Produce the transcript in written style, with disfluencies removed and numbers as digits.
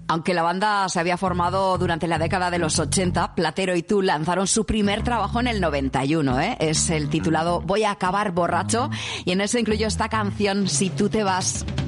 Aunque la banda se había formado durante la década de los 80, Platero y Tú lanzaron su primer trabajo en el 91, ¿eh? Es el titulado Voy a acabar borracho, y en eso incluyó esta canción, Si tú te vas.